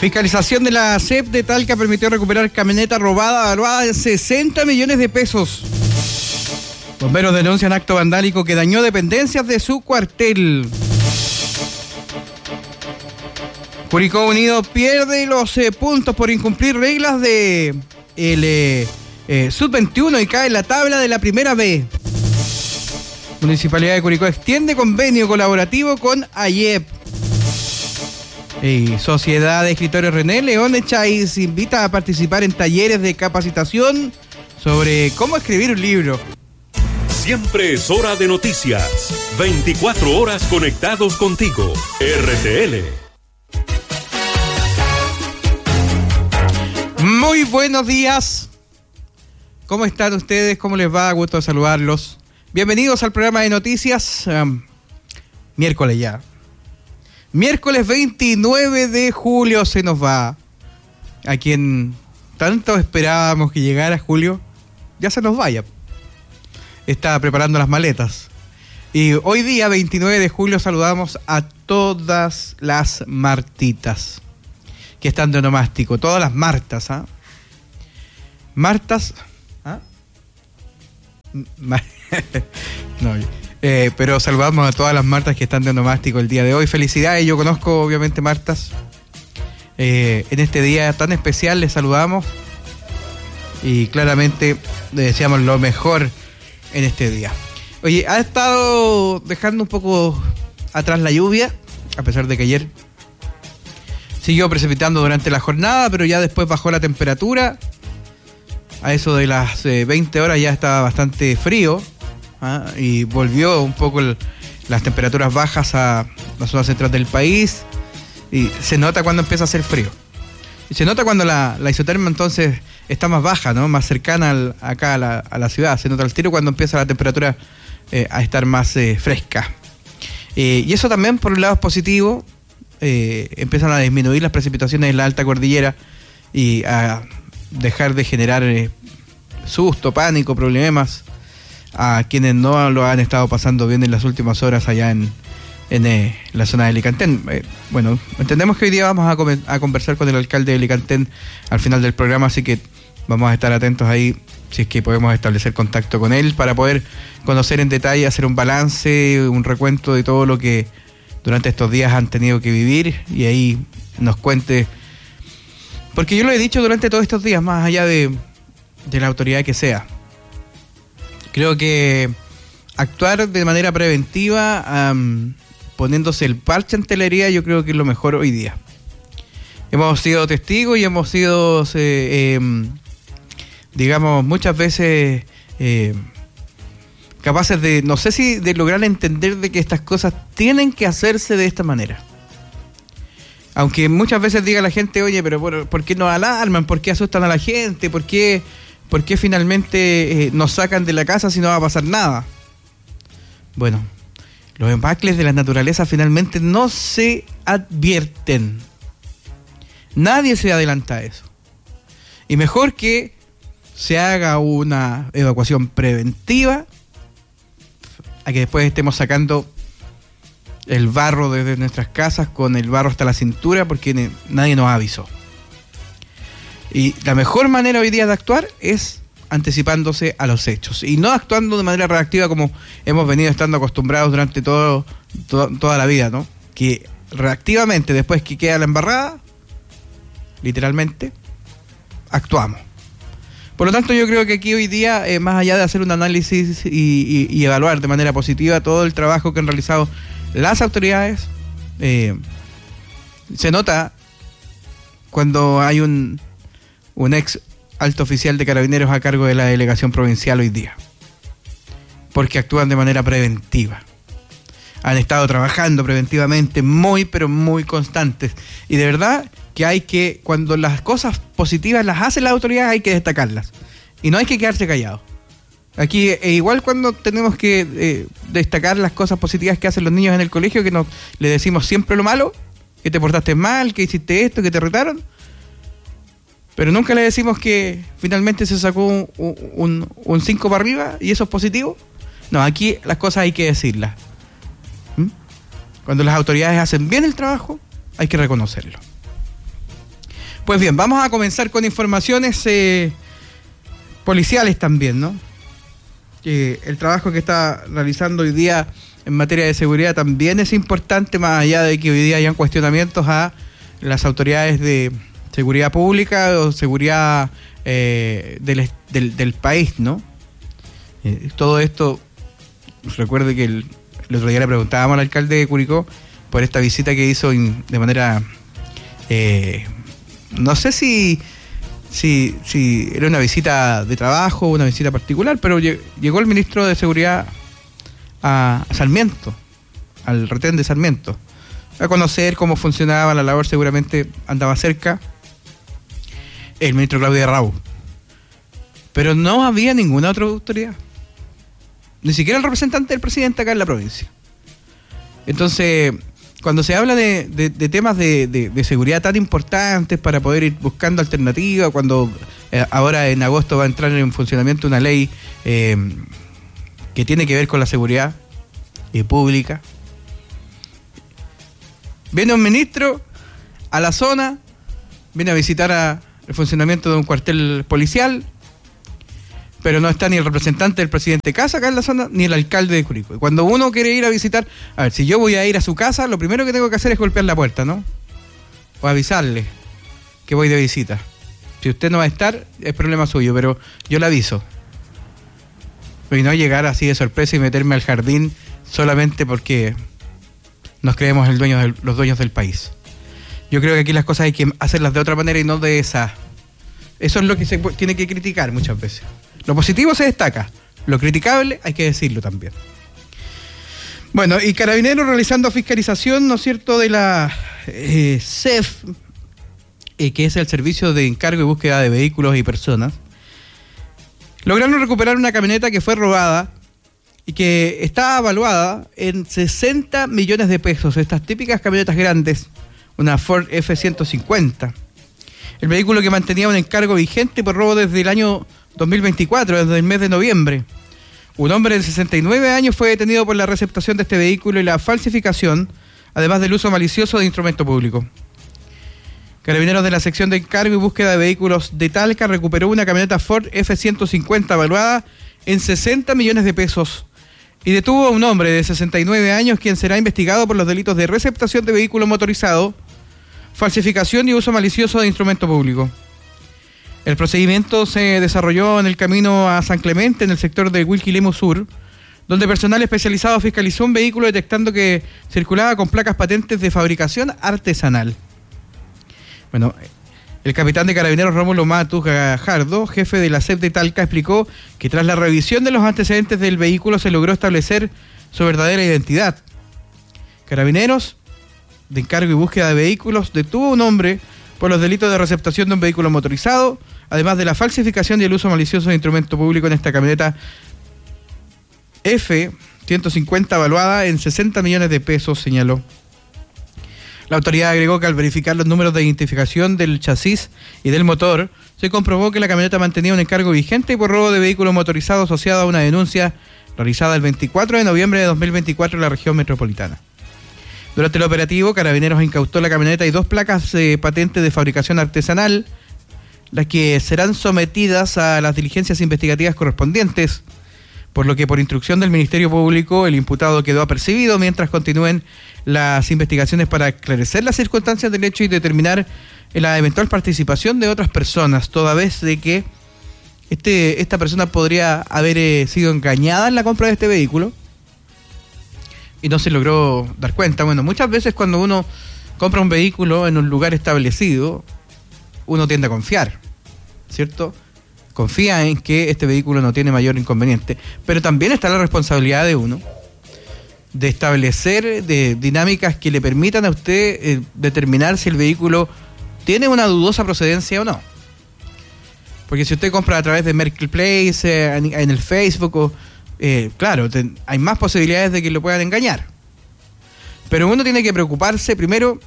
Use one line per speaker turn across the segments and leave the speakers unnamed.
Fiscalización de la SEP de Talca permitió recuperar camioneta robada valuada en 60 millones de pesos. Bomberos denuncian acto vandálico que dañó dependencias de su cuartel. Curicó Unido pierde los puntos por incumplir reglas de el Sub-21 y cae en la tabla de la primera B. Municipalidad de Curicó extiende convenio colaborativo con AYEP. Sociedad de Escritores René León Echaiz invita a participar en talleres de capacitación sobre cómo escribir un libro.
Siempre es hora de noticias. 24 horas conectados contigo. RTL.
Muy buenos días. ¿Cómo están ustedes? ¿Cómo les va? Gusto de saludarlos. Bienvenidos al programa de noticias. Miércoles ya. Miércoles 29 de julio se nos va. A quien tanto esperábamos que llegara julio, ya se nos vaya. Está preparando las maletas. Y hoy día, 29 de julio, saludamos a todas las Martitas que están de onomástico. Todas las Martas, ¿ah? Martas... ¿ah? No, pero saludamos a todas las Martas que están de onomástico el día de hoy. Felicidades, yo conozco obviamente Martas. En este día tan especial les saludamos y claramente le deseamos lo mejor en este día. Oye, ha estado dejando un poco atrás la lluvia, a pesar de que ayer siguió precipitando durante la jornada, pero ya después bajó la temperatura. A eso de las 20 horas ya estaba bastante frío, ¿ah? Y volvió un poco las temperaturas bajas a la zona central del país. Y se nota cuando empieza a hacer frío. Y se nota cuando la isoterma entonces está más baja, ¿no? Más cercana acá a la ciudad. Se nota el tiro cuando empieza la temperatura a estar más fresca. Y eso también por un lado es positivo. Empiezan a disminuir las precipitaciones en la alta cordillera y a dejar de generar susto, pánico, problemas a quienes no lo han estado pasando bien en las últimas horas allá en la zona de Licantén. Bueno, entendemos que hoy día vamos a conversar con el alcalde de Licantén al final del programa, así que vamos a estar atentos ahí si es que podemos establecer contacto con él para poder conocer en detalle, hacer un balance, un recuento de todo lo que durante estos días han tenido que vivir y ahí nos cuente. Porque yo lo he dicho durante todos estos días, más allá de la autoridad que sea. Creo que actuar de manera preventiva, poniéndose el parche ante la herida, yo creo que es lo mejor hoy día. Hemos sido testigos y hemos sido, digamos, muchas veces capaces de, no sé si de lograr entender de que estas cosas tienen que hacerse de esta manera. Aunque muchas veces diga la gente, oye, pero ¿por qué nos alarman? ¿Por qué asustan a la gente? ¿Por qué finalmente nos sacan de la casa si no va a pasar nada? Bueno, los embacles de la naturaleza finalmente no se advierten. Nadie se adelanta a eso. Y mejor que se haga una evacuación preventiva a que después estemos sacando el barro desde nuestras casas con el barro hasta la cintura porque nadie nos avisó. Y la mejor manera hoy día de actuar es anticipándose a los hechos y no actuando de manera reactiva como hemos venido estando acostumbrados durante toda la vida, ¿no? Que reactivamente, después que queda la embarrada, literalmente, actuamos. Por lo tanto, yo creo que aquí hoy día, más allá de hacer un análisis y evaluar de manera positiva todo el trabajo que han realizado las autoridades, se nota cuando hay un ex alto oficial de Carabineros a cargo de la delegación provincial hoy día, porque actúan de manera preventiva. Han estado trabajando preventivamente pero muy constantes. Y de verdad que cuando las cosas positivas las hacen las autoridades, hay que destacarlas. Y no hay que quedarse callados. Aquí, igual cuando tenemos que destacar las cosas positivas que hacen los niños en el colegio, que le decimos siempre lo malo, que te portaste mal, que hiciste esto, que te retaron, pero nunca le decimos que finalmente se sacó un 5 para arriba y eso es positivo. No, aquí las cosas hay que decirlas. Cuando las autoridades hacen bien el trabajo, hay que reconocerlo. Pues bien, vamos a comenzar con informaciones policiales también, ¿no? El trabajo que está realizando hoy día en materia de seguridad también es importante, más allá de que hoy día hayan cuestionamientos a las autoridades de seguridad pública o seguridad del país, ¿no? Todo esto, recuerde que el otro día le preguntábamos al alcalde de Curicó por esta visita que hizo de manera, no sé si era una visita de trabajo o una visita particular, pero llegó el ministro de Seguridad a Sarmiento, al retén de Sarmiento, a conocer cómo funcionaba la labor. Seguramente andaba cerca el ministro Claudio Raúl, pero no había ninguna otra autoridad, ni siquiera el representante del presidente acá en la provincia. Entonces, cuando se habla de temas de seguridad tan importantes para poder ir buscando alternativas, cuando ahora en agosto va a entrar en funcionamiento una ley que tiene que ver con la seguridad pública, viene un ministro a la zona, viene a visitar el funcionamiento de un cuartel policial, pero no está ni el representante del presidente Casa acá en la zona, ni el alcalde de Curicó. Y cuando uno quiere ir a visitar, a ver, si yo voy a ir a su casa, lo primero que tengo que hacer es golpear la puerta, ¿no? O avisarle que voy de visita. Si usted no va a estar, es problema suyo, pero yo le aviso. Y no llegar así de sorpresa y meterme al jardín solamente porque nos creemos los dueños del país. Yo creo que aquí las cosas hay que hacerlas de otra manera y no de esa. Eso es lo que se tiene que criticar muchas veces. Lo positivo se destaca, lo criticable hay que decirlo también. Bueno, y Carabineros realizando fiscalización, ¿no es cierto?, de la CEF, que es el Servicio de Encargo y Búsqueda de Vehículos y Personas, lograron recuperar una camioneta que fue robada y que está evaluada en 60 millones de pesos, estas típicas camionetas grandes, una Ford F-150. El vehículo que mantenía un encargo vigente por robo desde el año 2024, desde el mes de noviembre. Un hombre de 69 años fue detenido por la receptación de este vehículo y la falsificación, además del uso malicioso de instrumento público. Carabineros de la sección de encargo y búsqueda de vehículos de Talca recuperó una camioneta Ford F-150 evaluada en 60 millones de pesos y detuvo a un hombre de 69 años quien será investigado por los delitos de receptación de vehículo motorizado, falsificación y uso malicioso de instrumento público. El procedimiento se desarrolló en el camino a San Clemente, en el sector de Huilquilemo Sur, donde personal especializado fiscalizó un vehículo detectando que circulaba con placas patentes de fabricación artesanal. Bueno, el capitán de Carabineros Rómulo Matus Gajardo, jefe de la CEP de Talca, explicó que tras la revisión de los antecedentes del vehículo se logró establecer su verdadera identidad. Carabineros de encargo y búsqueda de vehículos detuvo a un hombre por los delitos de receptación de un vehículo motorizado, además de la falsificación y el uso malicioso de instrumento público en esta camioneta F-150 evaluada en 60 millones de pesos, señaló. La autoridad agregó que al verificar los números de identificación del chasis y del motor, se comprobó que la camioneta mantenía un encargo vigente por robo de vehículo motorizado asociado a una denuncia realizada el 24 de noviembre de 2024 en la región metropolitana. Durante el operativo, Carabineros incautó la camioneta y 2 placas patentes de fabricación artesanal, las que serán sometidas a las diligencias investigativas correspondientes, por lo que por instrucción del Ministerio Público el imputado quedó apercibido mientras continúen las investigaciones para esclarecer las circunstancias del hecho y determinar la eventual participación de otras personas, toda vez de que esta persona podría haber sido engañada en la compra de este vehículo y no se logró dar cuenta. Bueno, muchas veces cuando uno compra un vehículo en un lugar establecido, uno tiende a confiar, ¿cierto? Confía en que este vehículo no tiene mayor inconveniente, pero también está la responsabilidad de uno de establecer dinámicas que le permitan a usted determinar si el vehículo tiene una dudosa procedencia o no. Porque si usted compra a través de Marketplace, en el Facebook, claro, hay más posibilidades de que lo puedan engañar. Pero uno tiene que preocuparse primero.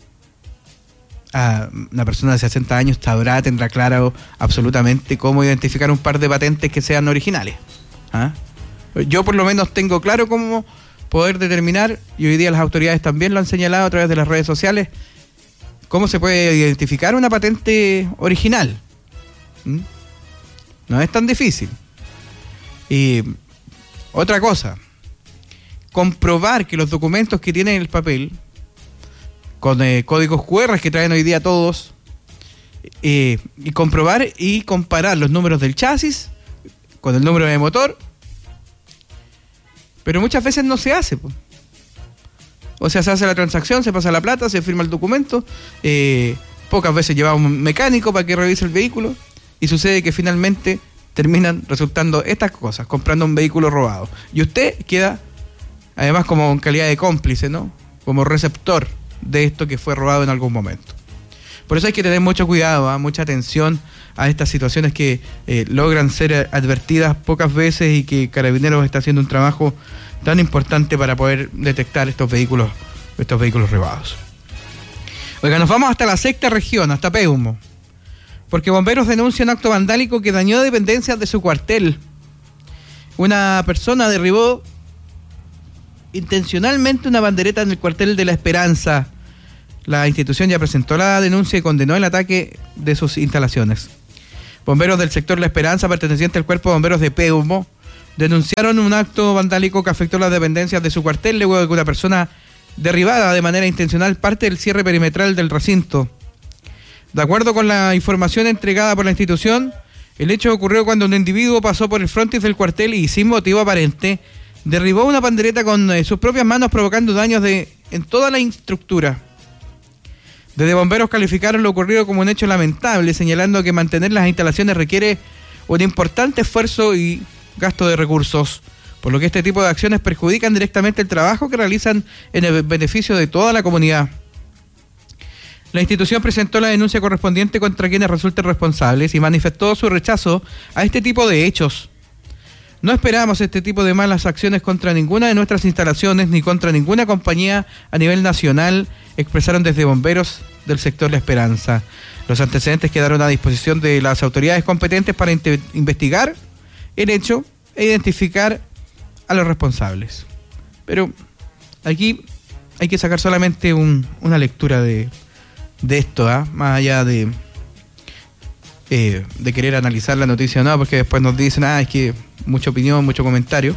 Una persona de 60 años tendrá claro absolutamente cómo identificar un par de patentes que sean originales. Yo por lo menos tengo claro cómo poder determinar, y hoy día las autoridades también lo han señalado a través de las redes sociales, ¿Cómo se puede identificar una patente original? No es tan difícil. Y otra cosa, comprobar que los documentos que tienen el papel, con códigos QR que traen hoy día todos, y comprobar y comparar los números del chasis con el número de motor, pero muchas veces no se hace, po. O sea, se hace la transacción, se pasa la plata, se firma el documento, pocas veces lleva un mecánico para que revise el vehículo, y sucede que finalmente terminan resultando estas cosas, comprando un vehículo robado. Y usted queda, además, como en calidad de cómplice, ¿no? Como receptor de esto que fue robado en algún momento. Por eso hay que tener mucho cuidado, mucha atención a estas situaciones que logran ser advertidas pocas veces, y que Carabineros está haciendo un trabajo tan importante para poder detectar estos vehículos robados. Oiga, nos vamos hasta la sexta región, hasta Peumo, porque bomberos denuncian un acto vandálico que dañó dependencias de su cuartel. Una persona derribó intencionalmente una bandereta en el cuartel de La Esperanza. La institución ya presentó la denuncia y condenó el ataque de sus instalaciones. Bomberos del sector La Esperanza, perteneciente al Cuerpo de Bomberos de Peumo, denunciaron un acto vandálico que afectó las dependencias de su cuartel luego de que una persona derribara de manera intencional parte del cierre perimetral del recinto. De acuerdo con la información entregada por la institución, el hecho ocurrió cuando un individuo pasó por el frontis del cuartel y, sin motivo aparente, derribó una pandereta con sus propias manos, provocando daños en toda la estructura. Desde bomberos calificaron lo ocurrido como un hecho lamentable, señalando que mantener las instalaciones requiere un importante esfuerzo y gasto de recursos, por lo que este tipo de acciones perjudican directamente el trabajo que realizan en el beneficio de toda la comunidad. La institución presentó la denuncia correspondiente contra quienes resulten responsables y manifestó su rechazo a este tipo de hechos. No esperamos este tipo de malas acciones contra ninguna de nuestras instalaciones ni contra ninguna compañía a nivel nacional, expresaron desde bomberos del sector La Esperanza. Los antecedentes quedaron a disposición de las autoridades competentes para investigar el hecho e identificar a los responsables. Pero aquí hay que sacar solamente una lectura de esto, más allá de querer analizar la noticia o no, porque después nos dicen, es que mucha opinión, mucho comentario.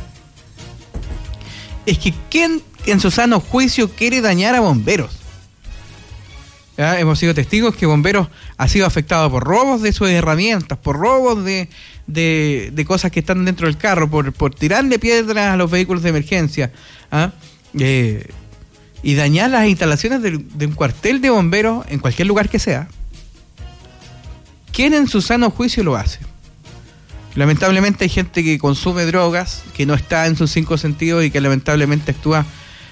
Es que ¿quién en su sano juicio quiere dañar a bomberos? ¿Ya? Hemos sido testigos que bomberos ha sido afectado por robos de sus herramientas, por robos de cosas que están dentro del carro, por tirarle piedras a los vehículos de emergencia, y dañar las instalaciones de un cuartel de bomberos en cualquier lugar que sea. ¿Quién en su sano juicio lo hace? Lamentablemente hay gente que consume drogas, que no está en sus 5 sentidos y que lamentablemente actúa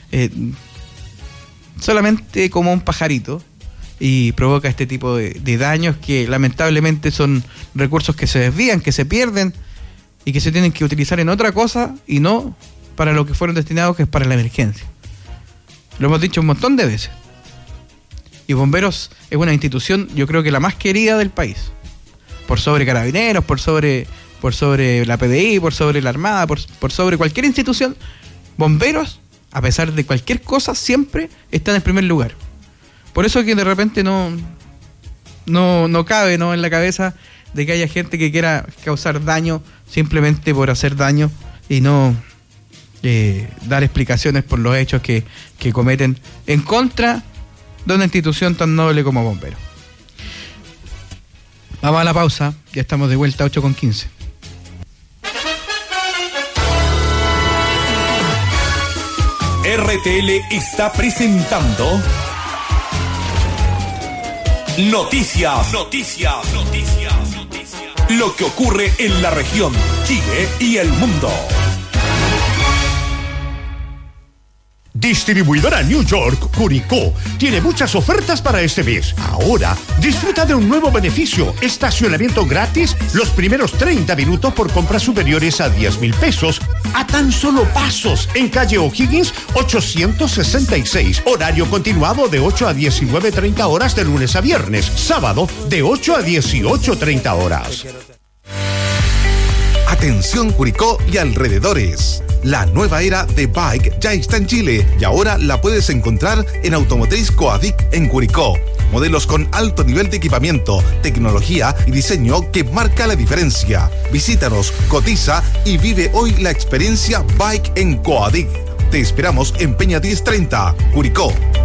solamente como un pajarito y provoca este tipo de daños que lamentablemente son recursos que se desvían, que se pierden y que se tienen que utilizar en otra cosa y no para lo que fueron destinados, que es para la emergencia. Lo hemos dicho un montón de veces. Y Bomberos es una institución, yo creo que la más querida del país. Por sobre Carabineros, por sobre la PDI, por sobre la Armada, por sobre cualquier institución. Bomberos, a pesar de cualquier cosa, siempre están en primer lugar. Por eso que de repente no cabe, ¿no?, en la cabeza de que haya gente que quiera causar daño simplemente por hacer daño y no dar explicaciones por los hechos que cometen en contra de una institución tan noble como Bomberos. Vamos a la pausa, ya estamos de vuelta, 8:15.
RTL está presentando Noticias. Lo que ocurre en la región, Chile y el mundo.
Distribuidora New York, Curicó, tiene muchas ofertas para este mes. Ahora, disfruta de un nuevo beneficio: estacionamiento gratis los primeros 30 minutos por compras superiores a 10,000 pesos, a tan solo pasos, en calle O'Higgins 866. Horario continuado de 8 a 19:30 horas de lunes a viernes. Sábado de 8 a 18:30 horas.
Atención Curicó y alrededores. La nueva era de Bike ya está en Chile y ahora la puedes encontrar en Automotriz Coadic en Curicó. Modelos con alto nivel de equipamiento, tecnología y diseño que marca la diferencia. Visítanos, cotiza y vive hoy la experiencia Bike en Coadic. Te esperamos en Peña 1030, Curicó.